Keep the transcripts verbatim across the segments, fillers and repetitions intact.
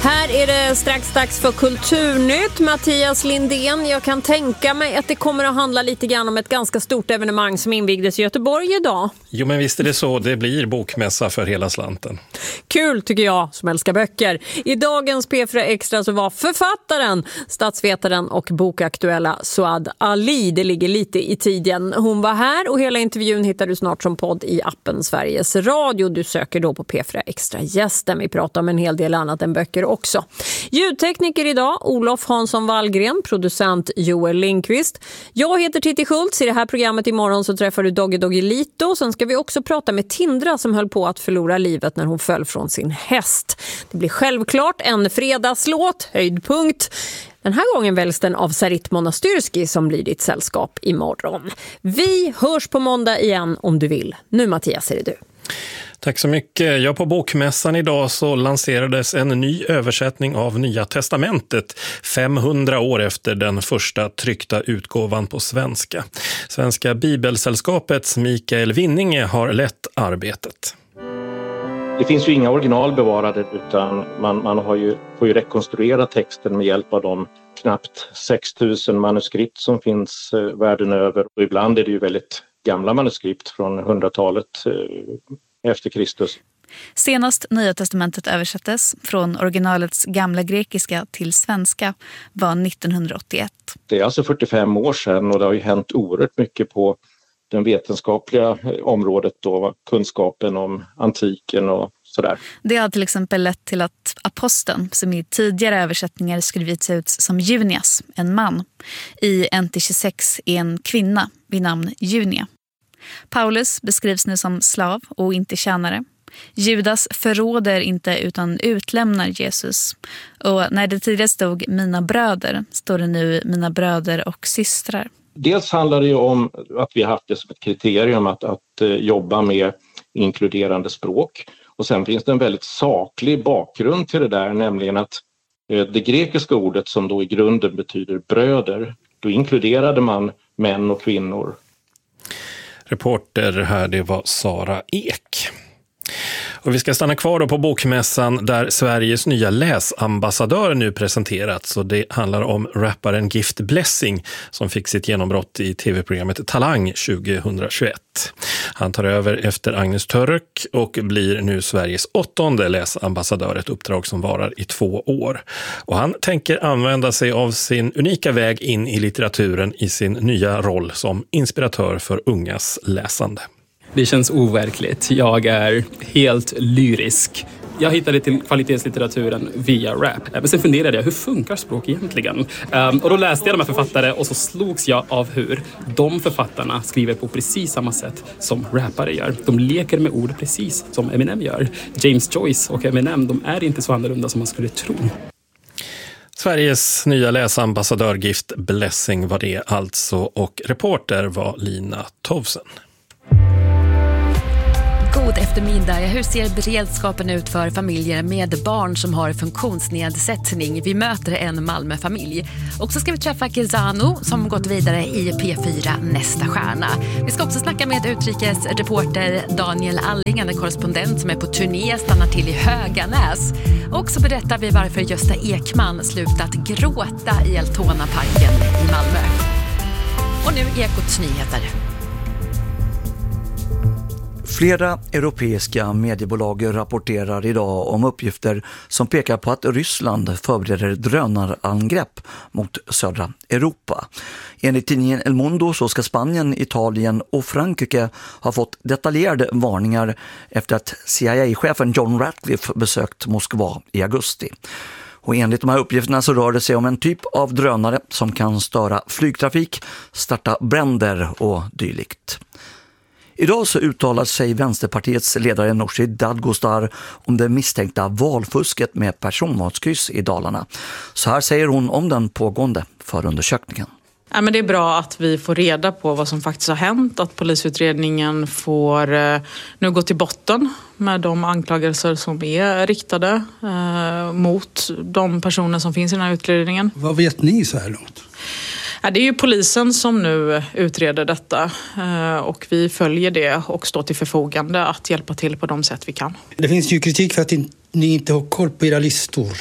Här är det strax dags för Kulturnytt. Mattias Lindén, jag kan tänka mig att det kommer att handla lite grann om ett ganska stort evenemang som invigdes i Göteborg idag. Jo, men visst är det så. Det blir bokmässa för hela slanten. Kul tycker jag som älskar böcker. I dagens P fyra Extra så var författaren, statsvetaren och bokaktuella Suad Ali. Det ligger lite i tiden. Hon var här och hela intervjun hittar du snart som podd i appen Sveriges Radio. Du söker då på P fyra Extra gästen. Vi pratar om en hel del annat än böcker också. Ljudtekniker idag, Olof Hansson Wallgren, producent Joel Lindqvist. Jag heter Titti Schultz. I det här programmet imorgon så träffar du Doggy Doggy Lito. Sen ska vi också prata med Tindra som höll på att förlora livet när hon föll från sin häst. Det blir självklart en fredagslåt, höjdpunkt. Den här gången väljs den av Sarit Monastyrski som blir ditt sällskap imorgon. Vi hörs på måndag igen om du vill. Nu Mattias är det du. Tack så mycket. Ja, på bokmässan idag så lanserades en ny översättning av Nya testamentet femhundra år efter den första tryckta utgåvan på svenska. Svenska Bibelsällskapets Mikael Winninge har lett arbetet. Det finns ju inga original bevarade utan man, man har ju, får ju rekonstruera texten med hjälp av de knappt sex tusen manuskript som finns eh, världen över. Och ibland är det ju väldigt gamla manuskript från hundratalet eh, efter Kristus. Senast Nya testamentet översattes från originalets gamla grekiska till svenska var nittonhundraåttioett. Det är alltså fyrtiofem år sedan och det har ju hänt oerhört mycket på den vetenskapliga området då, kunskapen om antiken och sådär. Det har till exempel lett till att aposteln, som i tidigare översättningar skrivits ut som Junias, en man, i N T tjugosex är en kvinna vid namn Junia. Paulus beskrivs nu som slav och inte tjänare. Judas förråder inte utan utlämnar Jesus. Och när det tidigare stod mina bröder står det nu mina bröder och systrar. Dels handlar det ju om att vi har haft det som ett kriterium att, att jobba med inkluderande språk. Och sen finns det en väldigt saklig bakgrund till det där, nämligen att det grekiska ordet som då i grunden betyder bröder, då inkluderade man män och kvinnor. Reporter här, det var Sara Ek. Och vi ska stanna kvar då på bokmässan där Sveriges nya läsambassadör nu presenterats. Och det handlar om rapparen Gift Blessing som fick sitt genombrott i tv-programmet Talang tjugohundratjugoett. Han tar över efter Agnes Török och blir nu Sveriges åttonde läsambassadör, ett uppdrag som varar i två år. Och han tänker använda sig av sin unika väg in i litteraturen i sin nya roll som inspiratör för ungas läsande. Det känns overkligt. Jag är helt lyrisk. Jag hittade till kvalitetslitteraturen via rap. Men sen funderade jag, hur funkar språk egentligen? Um, och då läste jag de här författare och så slogs jag av hur de författarna skriver på precis samma sätt som rappare gör. De leker med ord precis som Eminem gör. James Joyce och Eminem, de är inte så annorlunda som man skulle tro. Sveriges nya läsambassadör Gift Blessing var det alltså, och reporter var Lina Tovsen. God eftermiddag. Hur ser beredskapen ut för familjer med barn som har funktionsnedsättning? Vi möter en Malmöfamilj. Och så ska vi träffa Gizano som gått vidare i P fyra Nästa stjärna. Vi ska också snacka med utrikesreporter Daniel Alling, en korrespondent som är på turné, stannar till i Höganäs. Och så berättar vi varför Gösta Ekman slutat gråta i Altona-parken i Malmö. Och nu Ekots nyheter. Flera europeiska mediebolag rapporterar idag om uppgifter som pekar på att Ryssland förbereder drönarangrepp mot södra Europa. Enligt tidningen El Mundo så ska Spanien, Italien och Frankrike ha fått detaljerade varningar efter att C I A-chefen John Ratcliffe besökt Moskva i augusti. Och enligt de här uppgifterna så rör det sig om en typ av drönare som kan störa flygtrafik, starta bränder och dylikt. Idag så uttalar sig Vänsterpartiets ledare Nooshi Dadgostar om det misstänkta valfusket med personvalskryss i Dalarna. Så här säger hon om den pågående förundersökningen. Ja, men det är bra att vi får reda på vad som faktiskt har hänt, att polisutredningen får eh, nu gå till botten med de anklagelser som är riktade eh, mot de personer som finns i den här utredningen. Vad vet ni så här långt? Ja, det är ju polisen som nu utreder detta eh, och vi följer det och står till förfogande att hjälpa till på de sätt vi kan. Det finns ju kritik för att ni inte har koll på era listor.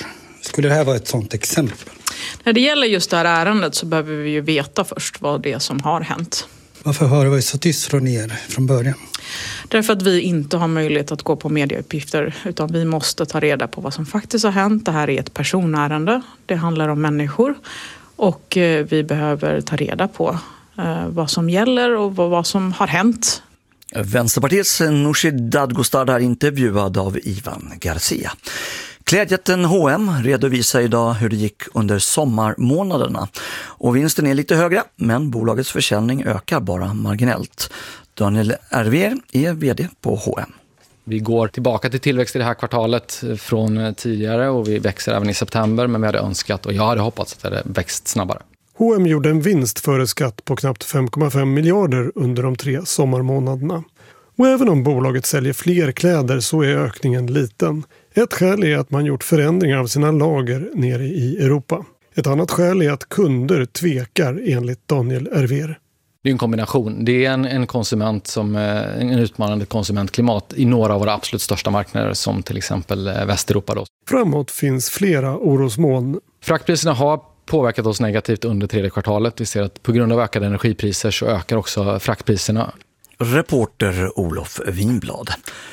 Skulle det här vara ett sådant exempel? När det gäller just det här ärendet så behöver vi ju veta först vad det är som har hänt. Varför har det varit så tyst från er från början? Därför att vi inte har möjlighet att gå på medieuppgifter utan vi måste ta reda på vad som faktiskt har hänt. Det här är ett personärende. Det handlar om människor och vi behöver ta reda på vad som gäller och vad som har hänt. Vänsterpartiets Nooshi Dadgostar är intervjuad av Ivan Garcia. Klädjätten H och M redovisar idag hur det gick under sommarmånaderna. Och vinsten är lite högre, men bolagets försäljning ökar bara marginellt. Daniel Erver är vd på H och M. Vi går tillbaka till tillväxt i det här kvartalet från tidigare och vi växer även i september, men vi hade önskat och jag hade hoppats att det hade växt snabbare. H och M gjorde en vinst före skatt på knappt fem komma fem miljarder under de tre sommarmånaderna. Och även om bolaget säljer fler kläder så är ökningen liten. Ett skäl är att man gjort förändringar av sina lager nere i Europa. Ett annat skäl är att kunder tvekar enligt Daniel Erver. Det är en kombination. Det är en, en konsument som en utmanande konsumentklimat i några av våra absolut största marknader som till exempel Västeuropa. Då. Framåt finns flera orosmoln. Fraktpriserna har påverkat oss negativt under tredje kvartalet. Vi ser att på grund av ökade energipriser så ökar också fraktpriserna. Reporter Olof Winblad.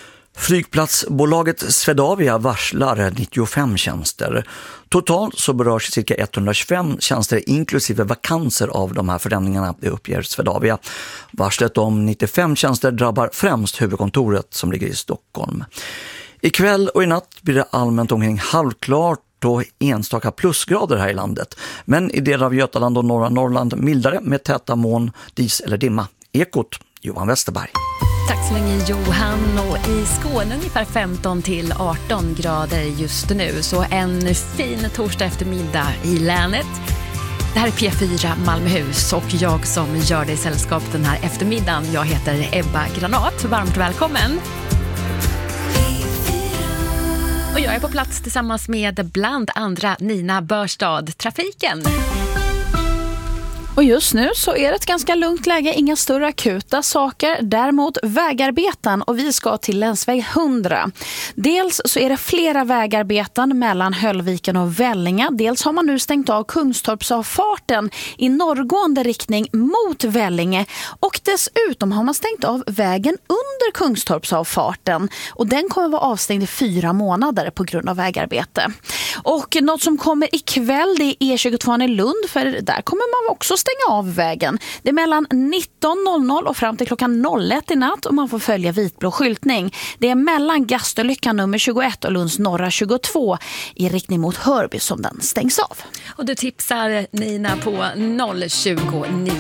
Flygplatsbolaget Swedavia varslar nittiofem tjänster. Totalt så berörs cirka etthundratjugofem tjänster inklusive vakanser av de här förändringarna, det uppger Swedavia. Varslet om nittiofem tjänster drabbar främst huvudkontoret som ligger i Stockholm. Ikväll och i natt blir det allmänt omkring halvklart och enstaka plusgrader här i landet. Men i delar av Götaland och norra Norrland mildare med täta moln, dis eller dimma. Ekot, Johan Westerberg. Tack så länge Johan, och i Skåne ungefär femton till arton grader just nu. Så en fin torsdag eftermiddag i länet. Det här är P fyra Malmöhus och jag som gör dig sällskap den här eftermiddagen. Jag heter Ebba Granat, varmt välkommen. Och jag är på plats tillsammans med bland andra Nina Börstad, trafiken. Och just nu så är det ett ganska lugnt läge, inga större akuta saker. Däremot vägarbeten och vi ska till länsväg hundra. Dels så är det flera vägarbeten mellan Höllviken och Vellinge. Dels har man nu stängt av Kungstorpsavfarten i norrgående riktning mot Vellinge. Och dessutom har man stängt av vägen under Kungstorpsavfarten. Och den kommer vara avstängd i fyra månader på grund av vägarbete. Och något som kommer ikväll det är E tjugotvå i Lund, för där kommer man också stänga av vägen. Det är mellan nitton noll noll och fram till klockan ett i natt och man får följa vitblå skyltning. Det är mellan Gastolyckan nummer tjugoett och Lunds norra tjugotvå i riktning mot Hörby som den stängs av. Och du tipsar Nina på noll tjugo nio.